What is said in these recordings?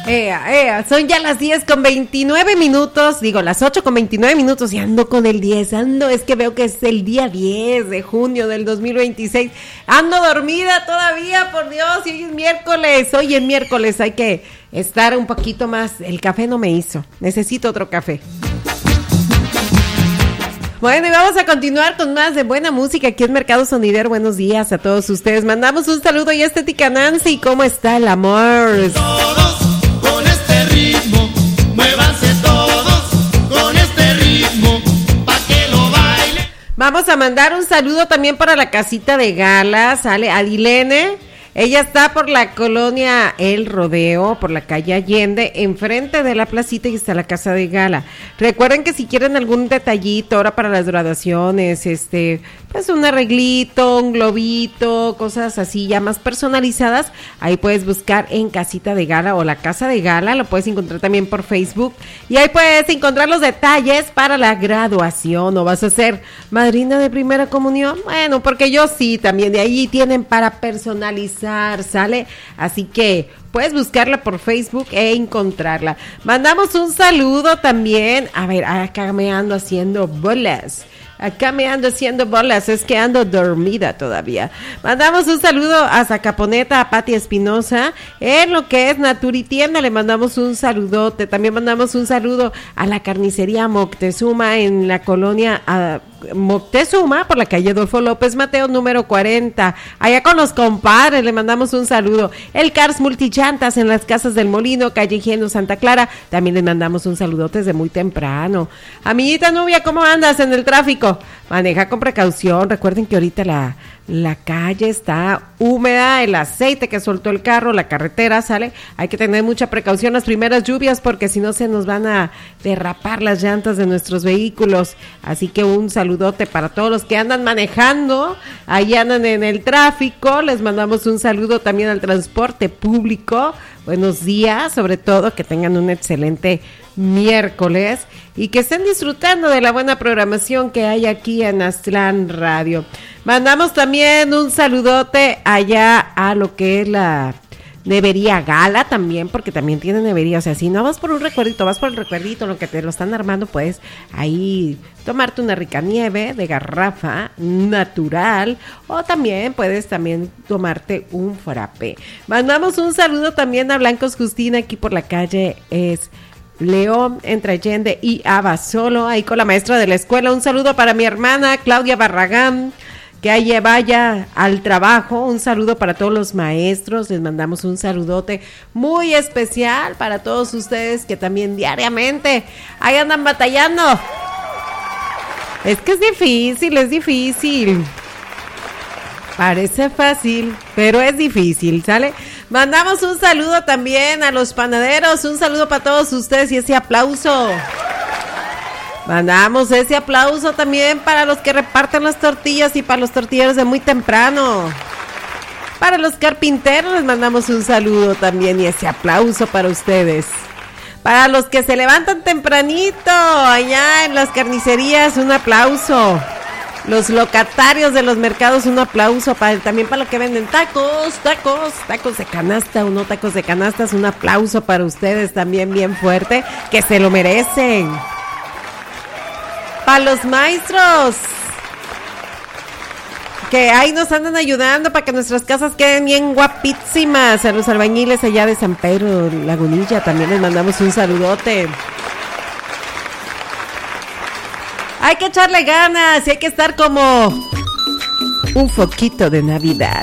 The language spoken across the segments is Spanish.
Son ya las 10:29, digo las 8:29 y ando con el 10, es que veo que es el día 10 de junio del 2026, ando dormida todavía, por Dios, y hoy es miércoles, hay que estar un poquito más, el café no me hizo, necesito otro café. Bueno, y vamos a continuar con más de buena música aquí en Mercado Sonidero. Buenos días a todos ustedes, mandamos un saludo y Estética Nancy, ¿cómo está el amor? Todos con este ritmo, muévanse todos con este ritmo, pa' que lo baile. Vamos a mandar un saludo también para la casita de gala, sale Adilene. Ella está por la colonia El Rodeo, por la calle Allende, enfrente de la placita y está la casa de gala. Recuerden que si quieren algún detallito ahora para las graduaciones, pues un arreglito, un globito, cosas así ya más personalizadas, ahí puedes buscar en Casita de Gala o la Casa de Gala, lo puedes encontrar también por Facebook y ahí puedes encontrar los detalles para la graduación. ¿O vas a ser madrina de primera comunión? Bueno, porque yo sí, también de ahí tienen para personalizar, ¿sale? Así que puedes buscarla por Facebook e encontrarla. Mandamos un saludo también. A ver, acá me ando haciendo bolas. Es que ando dormida todavía. Mandamos un saludo a Zacaponeta, a Pati Espinosa, en lo que es Naturitienda, le mandamos un saludote. También mandamos un saludo a la carnicería Moctezuma en la colonia Moctezuma, por la calle Adolfo López Mateo, número 40. Allá con los compadres, le mandamos un saludo. El Cars Multichantas en las Casas del Molino, calle Higiendo Santa Clara, también les mandamos un saludote desde muy temprano. Amiguita Nubia, ¿cómo andas en el tráfico? Maneja con precaución, recuerden que ahorita la calle está húmeda, el aceite que soltó el carro, la carretera, ¿sale? Hay que tener mucha precaución las primeras lluvias porque si no se nos van a derrapar las llantas de nuestros vehículos, así que un saludote para todos los que andan manejando, ahí andan en el tráfico, les mandamos un saludo también al transporte público, buenos días, sobre todo que tengan un excelente miércoles y que estén disfrutando de la buena programación que hay aquí en Aztlán Radio. Mandamos también un saludote allá a lo que es la Nevería Gala también, porque también tiene nevería, o sea, si no vas por un recuerdito, vas por el recuerdito, lo que te lo están armando, pues ahí tomarte una rica nieve de garrafa natural, o también puedes tomarte un frappé. Mandamos un saludo también a Blancos Justina, aquí por la calle es León, entre Allende y Abasolo, ahí con la maestra de la escuela. Un saludo para mi hermana Claudia Barragán, que ahí vaya al trabajo. Un saludo para todos los maestros, les mandamos un saludote muy especial para todos ustedes que también diariamente ahí andan batallando. Es que es difícil. Parece fácil, pero es difícil, ¿sale? Mandamos un saludo también a los panaderos, un saludo para todos ustedes y ese aplauso. Mandamos ese aplauso también para los que reparten las tortillas y para los tortilleros de muy temprano. Para los carpinteros les mandamos un saludo también y ese aplauso para ustedes. Para los que se levantan tempranito allá en las carnicerías, un aplauso. Los locatarios de los mercados, un aplauso también para los que venden tacos de canasta o no tacos de canastas, un aplauso para ustedes también bien fuerte, que se lo merecen. Para los maestros, que ahí nos andan ayudando para que nuestras casas queden bien guapísimas. A los albañiles allá de San Pedro Lagunilla también les mandamos un saludote. Hay que echarle ganas y hay que estar como un foquito de Navidad.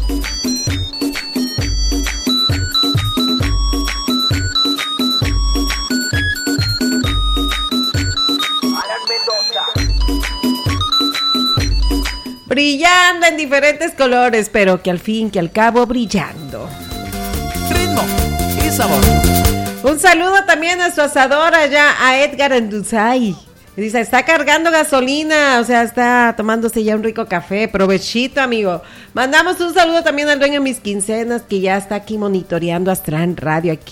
Brillando en diferentes colores, pero que al fin, que al cabo, brillando. Ritmo y sabor. Un saludo también a su asador allá, a Edgar Enduzay. Dice, está cargando gasolina, o sea, está tomándose ya un rico café. Provechito, amigo. Mandamos un saludo también al dueño de Mis Quincenas, que ya está aquí monitoreando Aztlán Radio, aquí